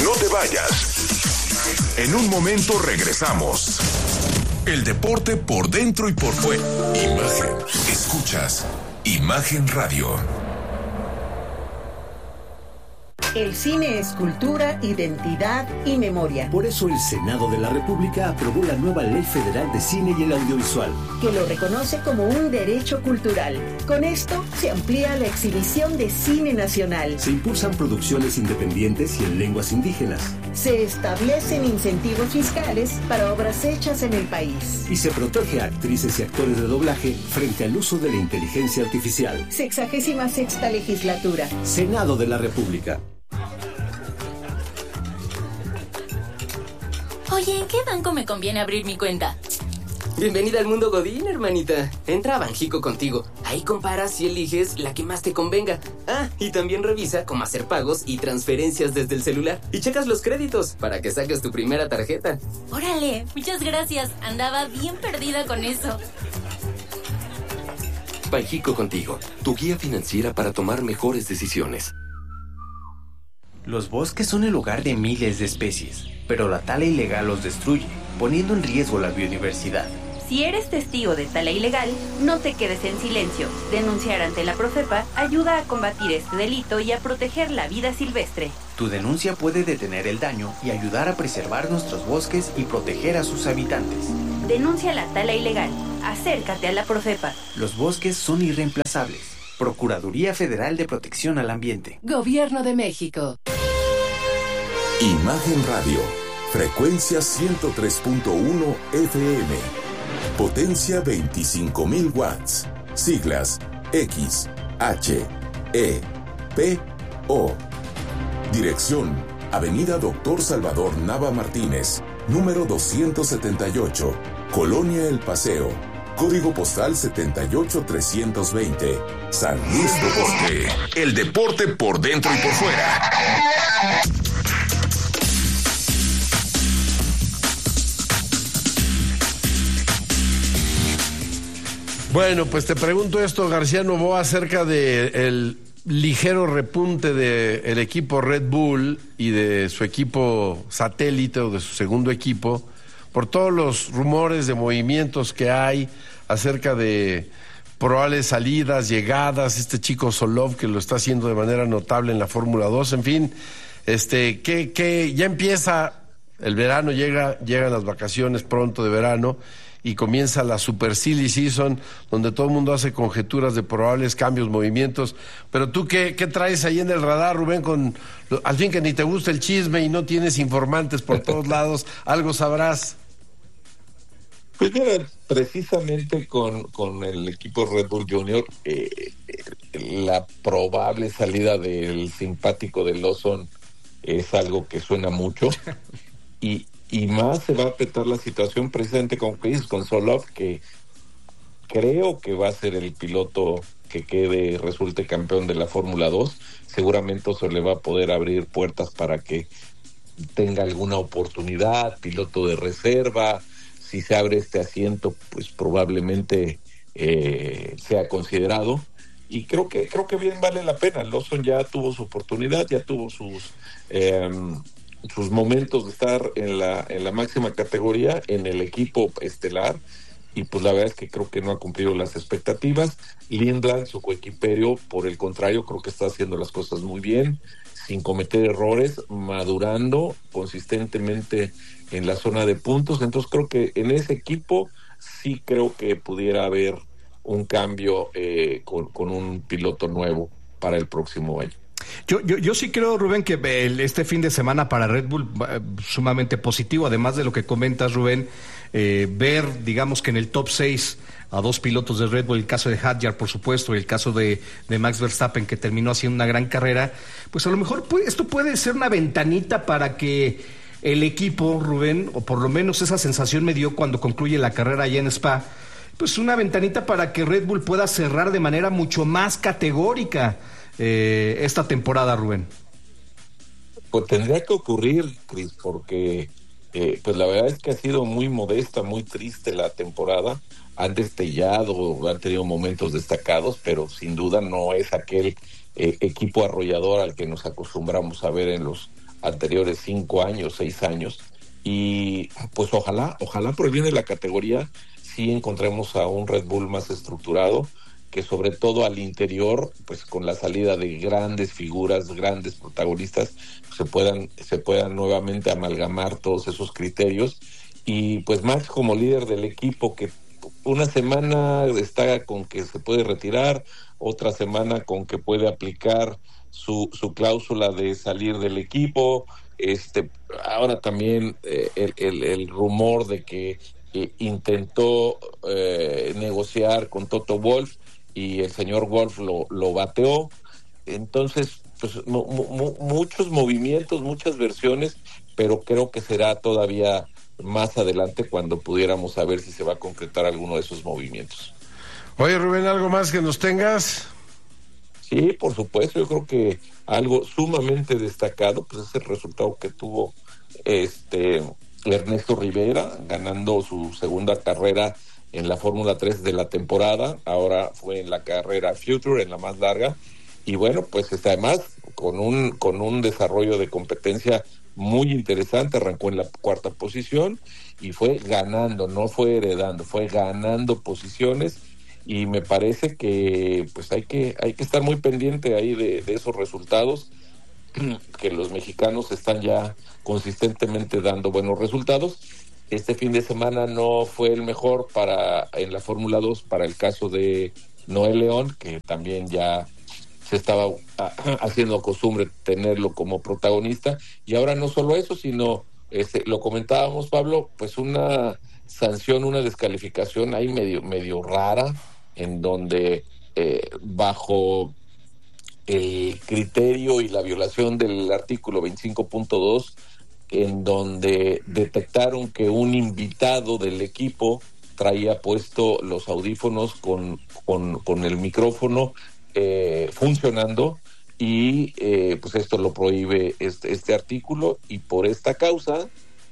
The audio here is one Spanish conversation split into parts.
No te vayas. En un momento regresamos. El deporte por dentro y por fuera. Imagen. Escuchas Imagen Radio. El cine es cultura, identidad y memoria. Por eso el Senado de la República aprobó la nueva Ley Federal de Cine y el Audiovisual, que lo reconoce como un derecho cultural. Con esto se amplía la exhibición de cine nacional. Se impulsan producciones independientes y en lenguas indígenas. Se establecen incentivos fiscales para obras hechas en el país. Y se protege a actrices y actores de doblaje frente al uso de la inteligencia artificial. 66ª legislatura. Senado de la República. Oye, ¿en qué banco me conviene abrir mi cuenta? Bienvenida al mundo Godín, hermanita. Entra a Banjico contigo. Ahí comparas y eliges la que más te convenga. Ah, y también revisa cómo hacer pagos y transferencias desde el celular. Y checas los créditos para que saques tu primera tarjeta. Órale, muchas gracias. Andaba bien perdida con eso. Banjico contigo, tu guía financiera para tomar mejores decisiones. Los bosques son el hogar de miles de especies, pero la tala ilegal los destruye, poniendo en riesgo la biodiversidad. Si eres testigo de tala ilegal, no te quedes en silencio. Denunciar ante la Profepa ayuda a combatir este delito y a proteger la vida silvestre. Tu denuncia puede detener el daño y ayudar a preservar nuestros bosques y proteger a sus habitantes. Denuncia la tala ilegal. Acércate a la Profepa. Los bosques son irreemplazables. Procuraduría Federal de Protección al Ambiente. Gobierno de México. Imagen Radio. Frecuencia 103.1 FM. Potencia 25.000 watts. Siglas X, H, E, P, O. Dirección: Avenida Doctor Salvador Nava Martínez, número 278, Colonia El Paseo. Código postal 78320. San Luis Potosí. El deporte por dentro y por fuera. Bueno, pues te pregunto esto, García Novoa, acerca del ligero repunte del equipo Red Bull y de su equipo satélite o de su segundo equipo, por todos los rumores de movimientos que hay acerca de probables salidas, llegadas, este chico Solov que lo está haciendo de manera notable en la Fórmula 2, en fin, que ya empieza el verano, llegan las vacaciones pronto de verano y comienza la Super Silly Season, donde todo el mundo hace conjeturas de probables cambios, movimientos. Pero tú, ¿qué traes ahí en el radar, Rubén? Al fin que ni te gusta el chisme y no tienes informantes por todos lados, algo sabrás. Pues mira, precisamente con el equipo Red Bull Junior, la probable salida del simpático de Lawson es algo que suena mucho. Y más se va a apretar la situación precisamente con Solov, que creo que va a ser el piloto que resulte campeón de la Fórmula 2. Seguramente eso le va a poder abrir puertas para que tenga alguna oportunidad, piloto de reserva. Si se abre este asiento, pues probablemente sea considerado. Y creo que bien vale la pena. Lawson ya tuvo su oportunidad, ya tuvo sus momentos de estar en la máxima categoría, en el equipo estelar, y pues la verdad es que creo que no ha cumplido las expectativas. Lindland, su coequipero, por el contrario, creo que está haciendo las cosas muy bien, sin cometer errores, madurando consistentemente en la zona de puntos. Entonces creo que en ese equipo sí creo que pudiera haber un cambio con un piloto nuevo para el próximo año. Yo sí creo, Rubén, que este fin de semana para Red Bull sumamente positivo, además de lo que comentas, Rubén, ver, digamos que en el top 6 a dos pilotos de Red Bull, el caso de Hadjar, por supuesto, y el caso de Max Verstappen, que terminó haciendo una gran carrera, pues a lo mejor esto puede ser una ventanita para que el equipo, Rubén, o por lo menos esa sensación me dio cuando concluye la carrera allá en Spa, pues una ventanita para que Red Bull pueda cerrar de manera mucho más categórica esta temporada, Rubén. Pues tendría que ocurrir, Cris, porque pues la verdad es que ha sido muy modesta, muy triste la temporada. Han destellado, han tenido momentos destacados, pero sin duda no es aquel equipo arrollador al que nos acostumbramos a ver en los anteriores 5 años, 6 años. Y pues ojalá por el bien de la categoría sí encontremos a un Red Bull más estructurado, que sobre todo al interior, pues con la salida de grandes figuras, grandes protagonistas, se puedan nuevamente amalgamar todos esos criterios. Y pues Max como líder del equipo, que una semana está con que se puede retirar, otra semana con que puede aplicar su cláusula de salir del equipo. Ahora también el rumor de que intentó negociar con Toto Wolff y el señor Wolff lo bateó. Entonces, pues muchos movimientos, muchas versiones, pero creo que será todavía más adelante cuando pudiéramos saber si se va a concretar alguno de esos movimientos. Oye, Rubén, ¿algo más que nos tengas? Sí, por supuesto. Yo creo que algo sumamente destacado pues es el resultado que tuvo Ernesto Rivera, ganando su segunda carrera en la Fórmula 3 de la temporada. Ahora fue en la carrera Future, en la más larga, y bueno, pues además con un desarrollo de competencia muy interesante. Arrancó en la 4ª posición y fue ganando, no fue heredando, fue ganando posiciones, y me parece que pues hay que estar muy pendiente ahí de esos resultados, que los mexicanos están ya consistentemente dando buenos resultados. Este fin de semana no fue el mejor en la Fórmula 2 para el caso de Noel León, que también ya se estaba haciendo costumbre tenerlo como protagonista. Y ahora no solo eso, sino lo comentábamos, Pablo, pues una sanción, una descalificación ahí medio rara, en donde bajo el criterio y la violación del artículo 25.2, en donde detectaron que un invitado del equipo traía puesto los audífonos con el micrófono funcionando, y pues esto lo prohíbe este artículo, y por esta causa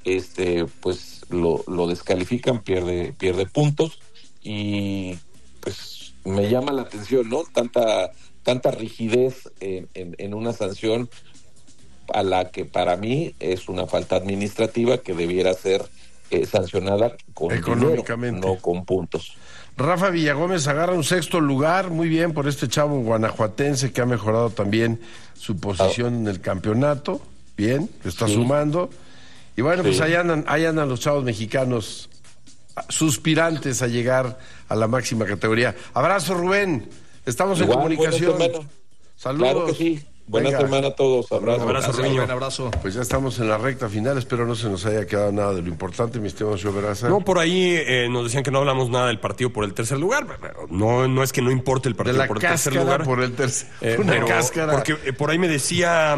pues lo descalifican, pierde puntos. Y pues me llama la atención, ¿no? Tanta rigidez en una sanción a la que para mí es una falta administrativa que debiera ser sancionada con económicamente, dinero, no con puntos. Rafa Villagómez agarra un 6º lugar, muy bien por este chavo guanajuatense que ha mejorado también su posición en el campeonato, bien, está sumando. Y bueno, pues ahí andan los chavos mexicanos suspirantes a llegar a la máxima categoría. Abrazo, Rubén, estamos en comunicación. Saludos. Claro que sí. Buena semana a todos. Abrazo, Rubén. Un abrazo. Pues ya estamos en la recta final. Espero no se nos haya quedado nnada de lo importante, mi estimado señor Veraza. No, por ahí nos decían que no hablamos nada del partido por el tercer lugar. No es que no importe el partido por el tercer lugar. Por el tercer una cáscara. Porque por ahí me decía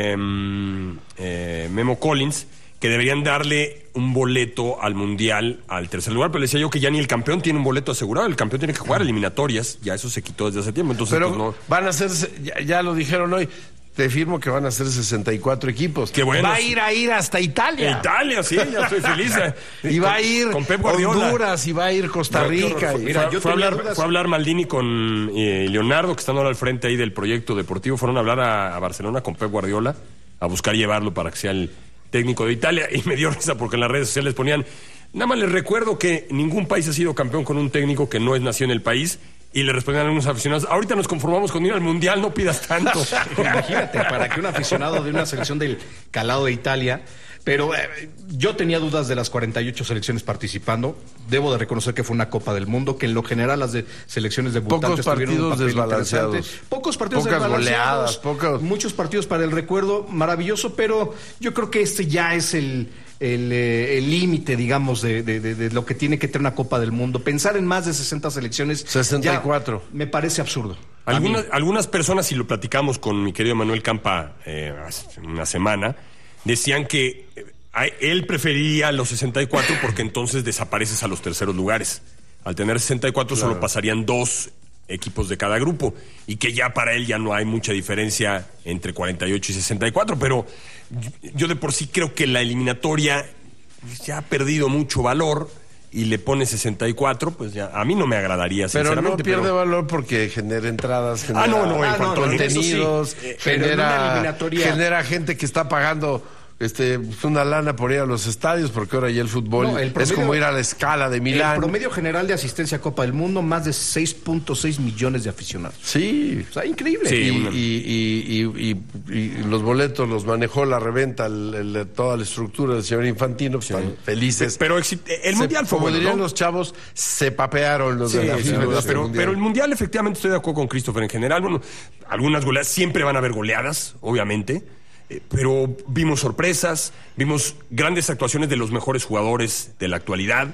Memo Collins que deberían darle un boleto al Mundial al tercer lugar, pero le decía yo que ya ni el campeón tiene un boleto asegurado, el campeón tiene que jugar eliminatorias, ya eso se quitó desde hace tiempo. Entonces, pero pues no. Van a ser, ya lo dijeron hoy, te firmo que van a ser 64 equipos. Qué bueno. Va a ir hasta Italia. Italia, sí, ya estoy feliz. Y va a ir con Pep Guardiola. Honduras, y va a ir Costa Rica. Mira, fue a hablar Maldini con Leonardo, que están ahora al frente ahí del proyecto deportivo. Fueron a hablar a Barcelona con Pep Guardiola, a buscar llevarlo para que sea el técnico de Italia, y me dio risa porque en las redes sociales ponían, nada más les recuerdo que ningún país ha sido campeón con un técnico que no es nació en el país, y le respondían a algunos aficionados, ahorita nos conformamos con ir al Mundial, no pidas tanto. Imagínate, para que un aficionado de una selección del calado de Italia. Pero yo tenía dudas de las 48 selecciones participando. Debo de reconocer que fue una Copa del Mundo, que en lo general las selecciones debutantes tuvieron un papel interesante. Pocos partidos desbalanceados. Muchos partidos para el recuerdo, maravilloso, pero yo creo que este ya es el límite, digamos, de lo que tiene que tener una Copa del Mundo. Pensar en más de 60 selecciones. 64. Me parece absurdo. Algunas personas, y lo platicamos con mi querido Manuel Campa hace una semana, decían que él prefería los 64 porque entonces desapareces a los terceros lugares. Al tener 64 solo pasarían 2 equipos de cada grupo, y que ya para él ya no hay mucha diferencia entre 48 y 64, pero yo de por sí creo que la eliminatoria ya ha perdido mucho valor, y le pone 64, pues ya a mí no me agradaría, pero sinceramente. No pierde valor porque genera entradas, genera en cuanto a contenidos, sí, genera gente que está pagando una lana por ir a los estadios, porque ahora ya el fútbol es como ir a la Scala de Milán. El promedio general de asistencia a Copa del Mundo, más de 6.6 millones de aficionados. Sí. O sea, increíble. Sí, y los boletos los manejó la reventa, toda la estructura del señor Infantino, pues están felices. Pero el Mundial fue como bueno, dirían ¿no? los chavos, se papearon los de la FIFA. Pero el Mundial, efectivamente, estoy de acuerdo con Christopher en general. Bueno, algunas goleadas, siempre van a haber goleadas, obviamente. Pero vimos sorpresas, vimos grandes actuaciones de los mejores jugadores de la actualidad,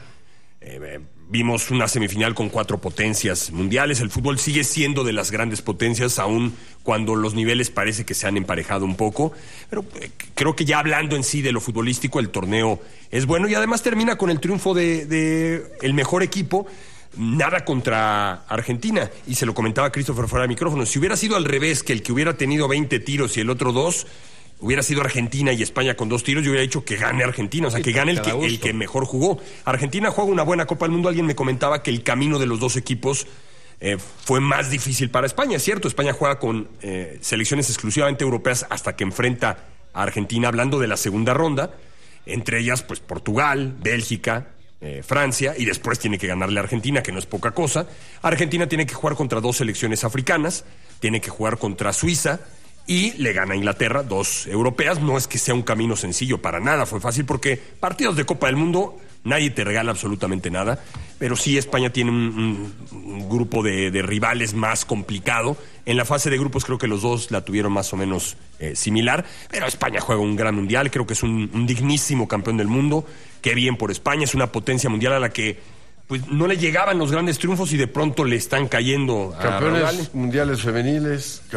vimos una semifinal con 4 potencias mundiales. El fútbol sigue siendo de las grandes potencias, aun cuando los niveles parece que se han emparejado un poco, pero creo que ya hablando en sí de lo futbolístico, el torneo es bueno y además termina con el triunfo de el mejor equipo. Nada contra Argentina, y se lo comentaba Christopher fuera de micrófono. Si hubiera sido al revés, que el que hubiera tenido 20 tiros y el otro 2, hubiera sido Argentina y España con 2 tiros, yo hubiera dicho que gane Argentina, o sea, que gane el que mejor jugó. Argentina juega una buena Copa del Mundo. Alguien me comentaba que el camino de los dos equipos fue más difícil para España. Es cierto, España juega con selecciones exclusivamente europeas hasta que enfrenta a Argentina, hablando de la segunda ronda, entre ellas pues Portugal, Bélgica, Francia, y después tiene que ganarle a Argentina, que no es poca cosa. Argentina tiene que jugar contra 2 selecciones africanas, tiene que jugar contra Suiza, y le gana a Inglaterra, 2 europeas. No es que sea un camino sencillo, para nada fue fácil, porque partidos de Copa del Mundo nadie te regala absolutamente nada, pero sí España tiene un grupo de rivales más complicado. En la fase de grupos creo que los dos la tuvieron más o menos similar, pero España juega un gran mundial, creo que es un dignísimo campeón del mundo. Qué bien por España, es una potencia mundial a la que pues no le llegaban los grandes triunfos y de pronto le están cayendo a campeones mundiales femeniles.